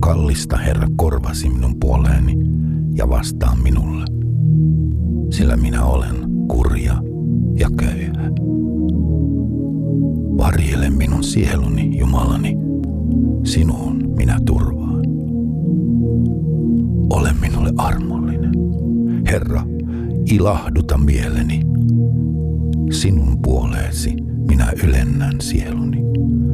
kallista, Herra, korvasi minun puoleeni ja vastaa minulle, sillä minä olen kurja ja köyhä. Varjele minun sieluni, Jumalani, sinuun minä turvaan. Ole minulle armollinen. Herra, ilahduta mieleni. Sinun puoleesi minä ylennän sieluni.